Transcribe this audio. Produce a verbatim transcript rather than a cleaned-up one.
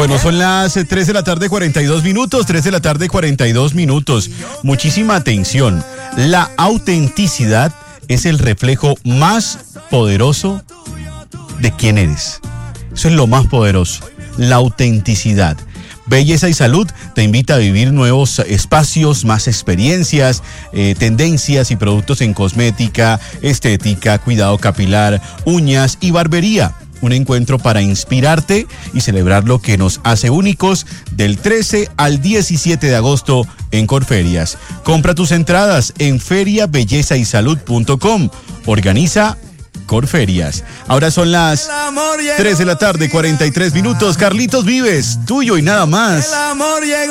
Bueno, son las tres de la tarde, cuarenta y dos minutos, tres de la tarde, cuarenta y dos minutos. Muchísima atención. La autenticidad es el reflejo más poderoso de quién eres. Eso es lo más poderoso, la autenticidad. Belleza y Salud te invita a vivir nuevos espacios, más experiencias, eh, tendencias y productos en cosmética, estética, cuidado capilar, uñas y barbería. Un encuentro para inspirarte y celebrar lo que nos hace únicos del trece al diecisiete de agosto en Corferias. Compra tus entradas en feria belleza y salud punto com. Organiza Corferias. Ahora son las tres de la tarde, cuarenta y tres minutos. Carlitos Vives, tuyo y nada más.